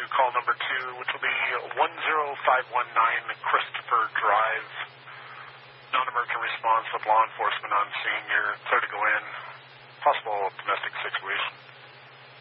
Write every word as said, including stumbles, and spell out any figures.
call number two, which will be one zero five one nine Christopher Drive. Non-emergent response with law enforcement on scene. You're clear to go in. Possible domestic situation.